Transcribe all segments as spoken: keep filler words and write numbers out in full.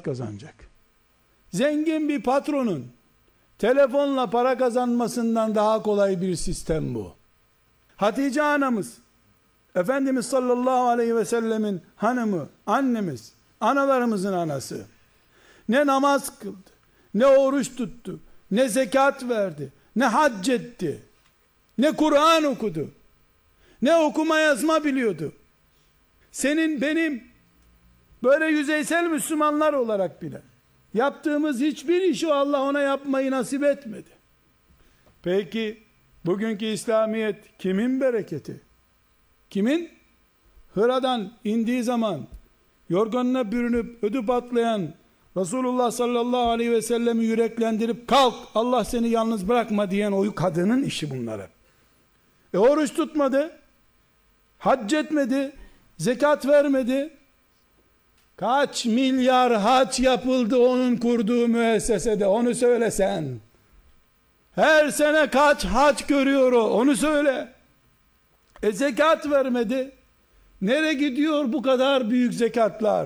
zekat kazanacak. Zengin bir patronun telefonla para kazanmasından daha kolay bir sistem bu. Hatice anamız, Efendimiz sallallahu aleyhi ve sellemin hanımı, annemiz, analarımızın anası, ne namaz kıldı, ne oruç tuttu, ne zekat verdi, ne hac etti, ne Kur'an okudu, ne okuma yazma biliyordu. Senin benim böyle yüzeysel Müslümanlar olarak bile yaptığımız hiçbir işi Allah ona yapmayı nasip etmedi. Peki bugünkü İslamiyet kimin bereketi? Kimin? Hıra'dan indiği zaman yorganına bürünüp ödü patlayan Resulullah sallallahu aleyhi ve sellemi yüreklendirip kalk Allah seni yalnız bırakma diyen o kadının işi bunları. E oruç tutmadı, hac etmedi, zekat vermedi. Kaç milyar hac yapıldı onun kurduğu müessesede, onu söylesen. Her sene kaç hac görüyor o, onu söyle. E zekat vermedi. Nereye gidiyor bu kadar büyük zekatlar?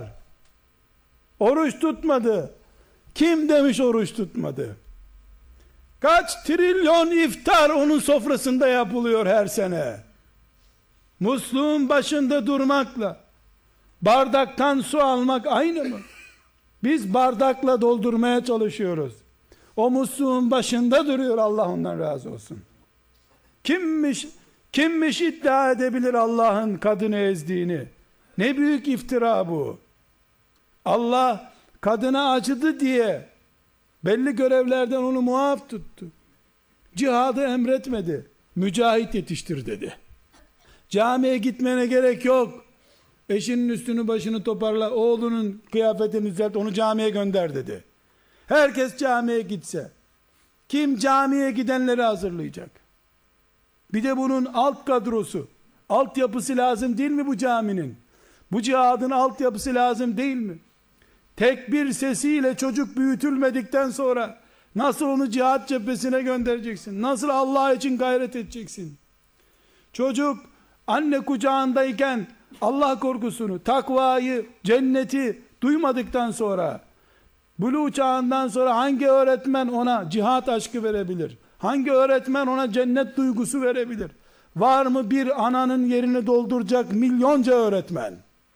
Oruç tutmadı. Kim demiş oruç tutmadı? Kaç trilyon iftar onun sofrasında yapılıyor her sene. Musluğun başında durmakla bardaktan su almak aynı mı? Biz bardakla doldurmaya çalışıyoruz. O musluğun başında duruyor, Allah ondan razı olsun. Kimmiş, kimmiş iddia edebilir Allah'ın kadını ezdiğini? Ne büyük iftira bu. Allah kadına acıdı diye belli görevlerden onu muaf tuttu. Cihadı emretmedi. Mücahit yetiştir dedi. Camiye gitmene gerek yok. Eşinin üstünü başını toparla, oğlunun kıyafetini düzelt, onu camiye gönder dedi. Herkes camiye gitse, kim camiye gidenleri hazırlayacak? Bir de bunun alt kadrosu, altyapısı lazım değil mi bu caminin? Bu cihadın altyapısı lazım değil mi? Tek bir sesiyle çocuk büyütülmedikten sonra nasıl onu cihat cephesine göndereceksin? Nasıl Allah için gayret edeceksin? Çocuk anne kucağındayken Allah korkusunu, takvayı, cenneti duymadıktan sonra, buluğ çağından sonra hangi öğretmen ona cihat aşkı verebilir? Hangi öğretmen ona cennet duygusu verebilir? Var mı bir ananın yerini dolduracak milyonca öğretmen?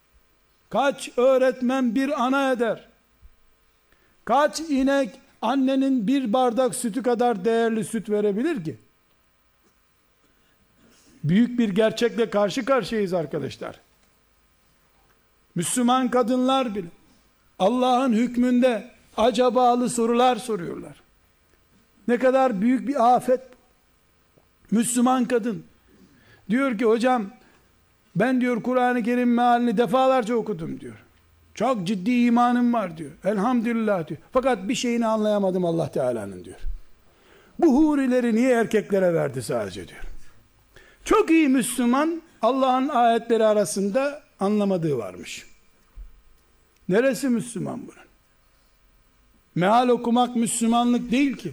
Kaç öğretmen bir ana eder? Kaç inek annenin bir bardak sütü kadar değerli süt verebilir ki? Büyük bir gerçekle karşı karşıyayız arkadaşlar. Müslüman kadınlar bile Allah'ın hükmünde acabalı sorular soruyorlar. Ne kadar büyük bir afet. Müslüman kadın diyor ki hocam ben diyor Kur'an-ı Kerim mealini defalarca okudum diyor. Çok ciddi imanım var diyor. Elhamdülillah diyor. Fakat bir şeyini anlayamadım Allah Teala'nın diyor. Bu hurileri niye erkeklere verdi sadece diyor. Çok iyi Müslüman, Allah'ın ayetleri arasında anlamadığı varmış. Neresi Müslüman bunun? Meal okumak Müslümanlık değil ki.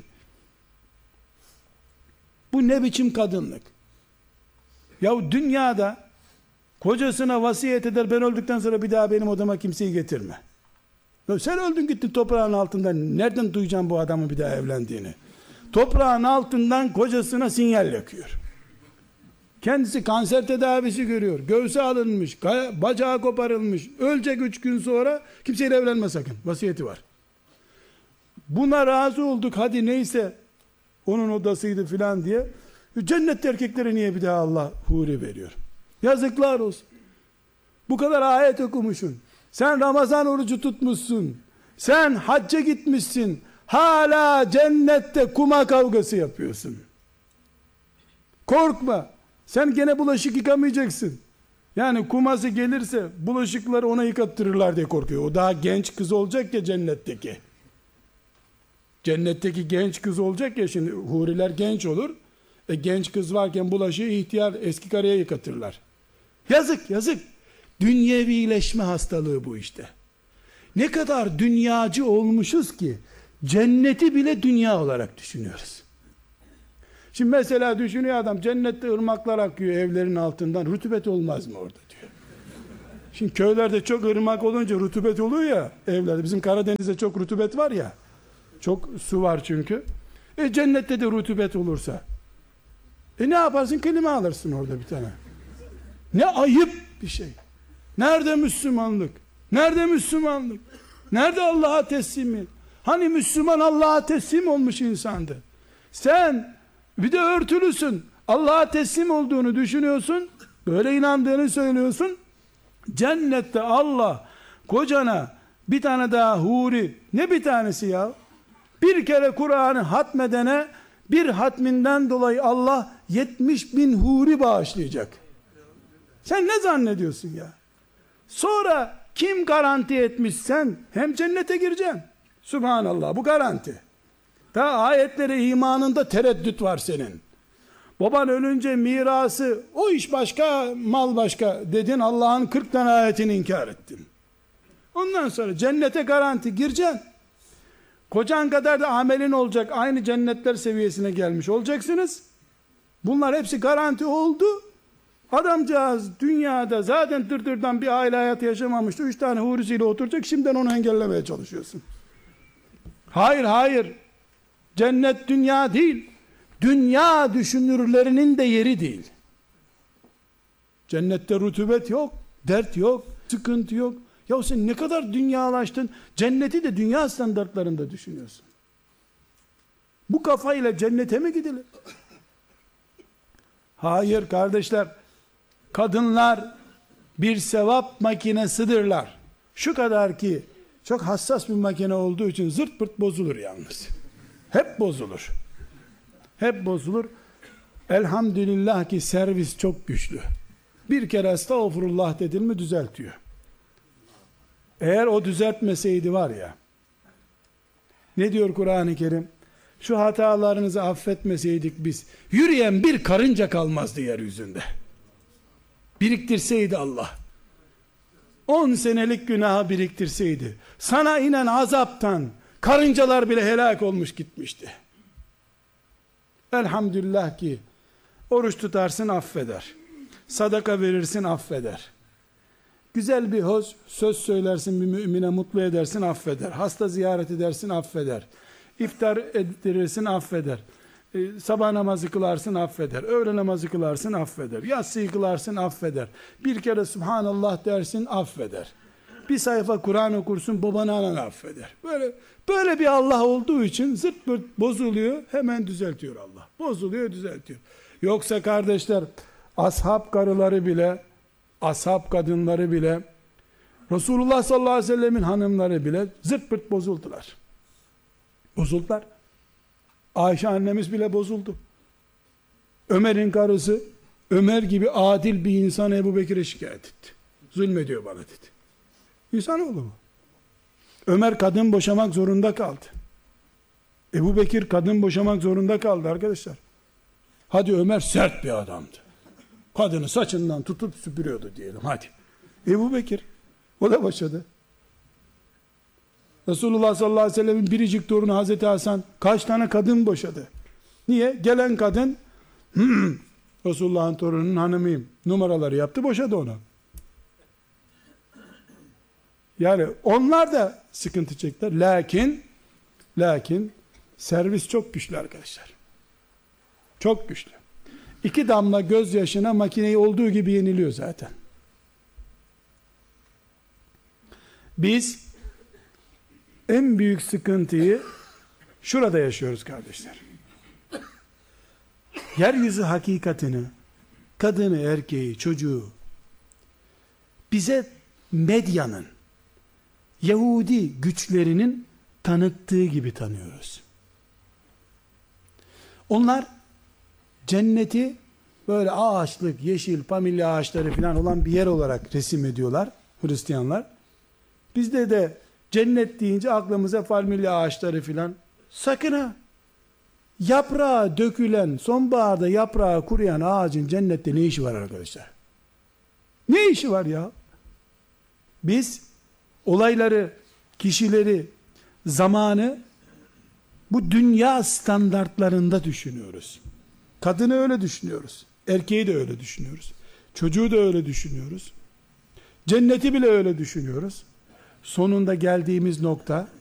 Bu ne biçim kadınlık? Ya dünyada kocasına vasiyet eder, ben öldükten sonra bir daha benim odama kimseyi getirme. Ya sen öldün gittin toprağın altından, nereden duyacağım bu adamın bir daha evlendiğini? Toprağın altından kocasına sinyal yakıyor. Kendisi kanser tedavisi görüyor. Göğsü alınmış, bacağı koparılmış. Ölecek üç gün sonra kimseyle evlenme sakın. Vasiyeti var. Buna razı olduk. Hadi neyse onun odasıydı filan diye. Cennet erkeklere niye bir daha Allah huri veriyor? Yazıklar olsun. Bu kadar ayet okumuşsun. Sen Ramazan orucu tutmuşsun. Sen hacca gitmişsin. Hala cennette kuma kavgası yapıyorsun. Korkma. Sen gene bulaşık yıkamayacaksın. Yani kuması gelirse bulaşıkları ona yıkattırırlar diye korkuyor. O daha genç kız olacak ya cennetteki. Cennetteki genç kız olacak ya, şimdi huriler genç olur. E genç kız varken bulaşığı ihtiyar eski karıya yıkatırlar. Yazık yazık. Dünyevileşme hastalığı bu işte. Ne kadar dünyacı olmuşuz ki cenneti bile dünya olarak düşünüyoruz. Şimdi mesela düşünüyor adam, cennette ırmaklar akıyor evlerin altından, rutubet olmaz mı orada diyor. Şimdi köylerde çok ırmak olunca rutubet oluyor ya evlerde. Bizim Karadeniz'de çok rutubet var ya. Çok su var çünkü. E cennette de rutubet olursa. E ne yaparsın? Klima alırsın orada bir tane. Ne ayıp bir şey. Nerede Müslümanlık? Nerede Müslümanlık? Nerede Allah'a teslimiyet? Hani Müslüman Allah'a teslim olmuş insandı. Sen bir de örtülüsün. Allah'a teslim olduğunu düşünüyorsun. Böyle inandığını söylüyorsun. Cennette Allah kocana bir tane daha huri, ne bir tanesi ya? Bir kere Kur'an'ı hatmedene bir hatminden dolayı Allah yetmiş bin huri bağışlayacak. Sen ne zannediyorsun ya? Sonra kim garanti etmiş sen hem cennete gireceksin. Subhanallah, bu garanti. Daha ayetlere imanında tereddüt var senin. Baban ölünce mirası, o iş başka, mal başka dedin, Allah'ın kırk tane ayetini inkar ettin. Ondan sonra cennete garanti gireceksin. Kocan kadar da amelin olacak, aynı cennetler seviyesine gelmiş olacaksınız. Bunlar hepsi garanti oldu. Adamcağız dünyada zaten tırtırdan bir aile hayatı yaşamamıştı. Üç tane hurisiyle oturacak, şimdiden onu engellemeye çalışıyorsun. Hayır hayır. Cennet dünya değil. Dünya düşünürlerinin de yeri değil. Cennette rutubet yok, dert yok, sıkıntı yok. Ya sen ne kadar dünyalaştın, cenneti de dünya standartlarında düşünüyorsun. Bu kafayla cennete mi gidilir? Hayır kardeşler, kadınlar bir sevap makinesidirler. Şu kadar ki, çok hassas bir makine olduğu için zırt pırt bozulur yalnız. Hep bozulur. Hep bozulur. Elhamdülillah ki servis çok güçlü. Bir kere estağfurullah dedin mi düzeltiyor. Eğer o düzeltmeseydi var ya, ne diyor Kur'an-ı Kerim? Şu hatalarınızı affetmeseydik biz, yürüyen bir karınca kalmazdı yeryüzünde. Biriktirseydi Allah, on senelik günahı biriktirseydi, sana inen azaptan karıncalar bile helak olmuş gitmişti. Elhamdülillah ki oruç tutarsın affeder. Sadaka verirsin affeder. Güzel bir hoş söz söylersin bir mümine, mutlu edersin affeder. Hasta ziyaret edersin affeder. İftar ettirirsin affeder. Ee, sabah namazı kılarsın affeder. Öğle namazı kılarsın affeder. Yatsıyı kılarsın affeder. Bir kere Subhanallah dersin affeder. Bir sayfa Kur'an okursun babanı anan affeder. Böyle böyle bir Allah olduğu için zırt pırt bozuluyor, hemen düzeltiyor Allah. Bozuluyor, düzeltiyor. Yoksa kardeşler, ashab karıları bile, ashab kadınları bile, Resulullah sallallahu aleyhi ve sellemin hanımları bile zırt pırt bozuldular. Bozuldular. Ayşe annemiz bile bozuldu. Ömer'in karısı, Ömer gibi adil bir insan Ebu Bekir'e şikayet etti. Zulmediyor bana dedi. İnsanoğlu mu? Ömer kadın boşamak zorunda kaldı. Ebu Bekir kadın boşamak zorunda kaldı arkadaşlar. Hadi Ömer sert bir adamdı. Kadını saçından tutup süpürüyordu diyelim hadi. Ebu Bekir o da boşadı. Resulullah sallallahu aleyhi ve sellem'in biricik torunu Hazreti Hasan kaç tane kadın boşadı? Niye? Gelen kadın hmm, Resulullah'ın torununun hanımıyım numaraları yaptı, boşadı onu. Yani onlar da sıkıntı çektiler. Lakin lakin servis çok güçlü arkadaşlar. Çok güçlü. İki damla gözyaşına makineyi olduğu gibi yeniliyor zaten. Biz en büyük sıkıntıyı şurada yaşıyoruz kardeşler. Yeryüzü hakikatini, kadını, erkeği, çocuğu bize medyanın, Yahudi güçlerinin tanıttığı gibi tanıyoruz. Onlar cenneti böyle ağaçlık, yeşil, pamilya ağaçları falan olan bir yer olarak resim ediyorlar Hristiyanlar. Bizde de cennet deyince aklımıza palmiye ağaçları filan. Sakın ha! Yaprağı dökülen, sonbaharda yaprağı kuruyan ağacın cennette ne işi var arkadaşlar? Ne işi var ya? Biz olayları, kişileri, zamanı bu dünya standartlarında düşünüyoruz. Kadını öyle düşünüyoruz. Erkeği de öyle düşünüyoruz. Çocuğu da öyle düşünüyoruz. Cenneti bile öyle düşünüyoruz. Sonunda geldiğimiz nokta